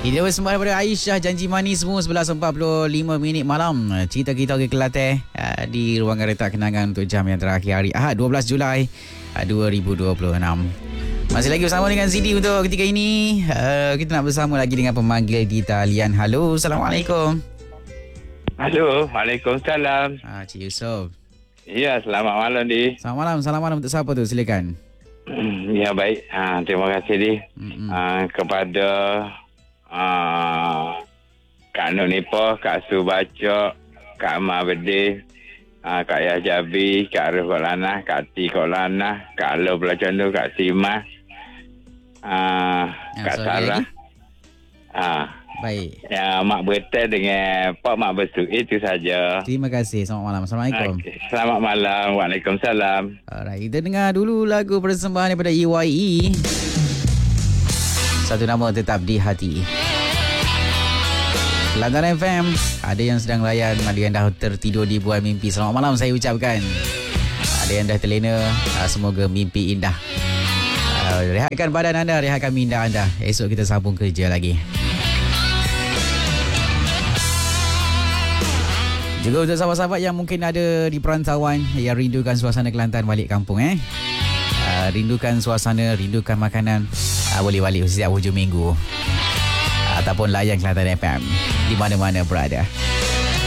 Ini bersama daripada Aisyah, Janji Manismu 11.45 malam. Cerita kita ke Kelantan di ruangan retak kenangan untuk jam yang terakhir hari Ahad 12 Julai 2026. Masih lagi bersama dengan Zidi untuk ketika ini. Kita nak bersama lagi dengan pemanggil di talian. Halo, Assalamualaikum. Halo, Waalaikumsalam. Cik Yusof. Ya, selamat malam, Di. Selamat malam untuk siapa tu? Silakan. Ya, baik. Terima kasih, Di. Kepada Kak Nur Nipoh, Kak Su Bacok, Kak Amar Bedih, Kak Yah Jabi, Kak Arif Kolanah, Kak Ti Kolanah, Kak Lo Belacandu, Kak Simah, Kak Sarah. Baik. Ya, Mak Bertel dengan Pak Mak Besuk. Itu saja. Terima kasih. Selamat malam. Assalamualaikum. Okay. Selamat malam. Waalaikumsalam. Alright, kita dengar dulu lagu persembahan daripada EYE. Satu nama tetap di hati. Kelantan FM. Ada yang sedang layan, ada yang dah tertidur di buah mimpi. Selamat malam saya ucapkan. Ada yang dah terlena, semoga mimpi indah. Rehatkan badan anda, rehatkan minda anda. Esok kita sambung kerja lagi. Juga untuk sahabat-sahabat yang mungkin ada di perantauan yang rindukan suasana Kelantan balik kampung rindukan suasana, rindukan makanan, boleh balik setiap hujung minggu ataupun layan Kelantan FM di mana-mana berada.